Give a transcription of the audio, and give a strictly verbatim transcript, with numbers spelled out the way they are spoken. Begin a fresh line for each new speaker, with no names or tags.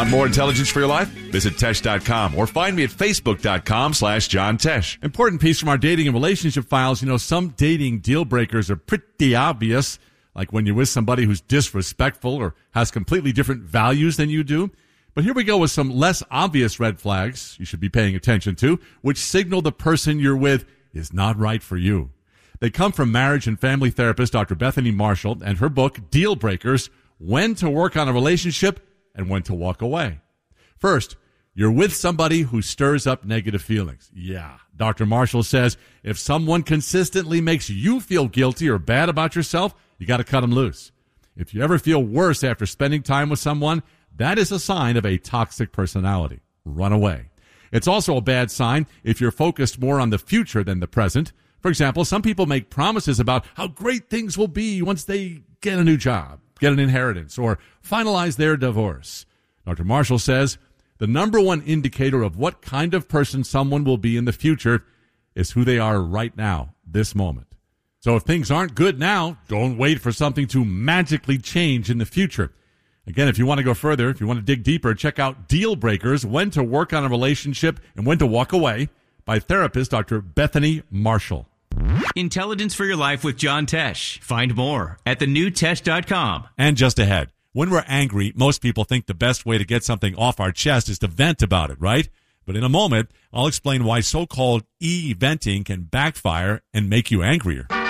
Want more intelligence for your life? Visit Tesh dot com or find me at Facebook dot com slash John Tesh.
Important piece from our dating and relationship files. You know, some dating deal breakers are pretty obvious, like when you're with somebody who's disrespectful or has completely different values than you do. But here we go with some less obvious red flags you should be paying attention to, which signal the person you're with is not right for you. They come from marriage and family therapist Doctor Bethany Marshall and her book, Deal Breakers, When to Work on a Relationship and When to Walk Away. First, you're with somebody who stirs up negative feelings. Yeah, Doctor Marshall says if someone consistently makes you feel guilty or bad about yourself, you got to cut them loose. If you ever feel worse after spending time with someone, that is a sign of a toxic personality. Run away. It's also a bad sign if you're focused more on the future than the present. For example, some people make promises about how great things will be once they get a new job, get an inheritance, or finalize their divorce. Doctor Marshall says the number one indicator of what kind of person someone will be in the future is who they are right now, this moment. So if things aren't good now, don't wait for something to magically change in the future. Again, if you want to go further, if you want to dig deeper, check out Deal Breakers, When to Work on a Relationship and When to Walk Away by therapist Doctor Bethany Marshall.
Intelligence for Your Life with John Tesh. Find more at the new tesh dot com.
And just ahead, when we're angry, most people think the best way to get something off our chest is to vent about it, right? But in a moment, I'll explain why so-called e-venting can backfire and make you angrier.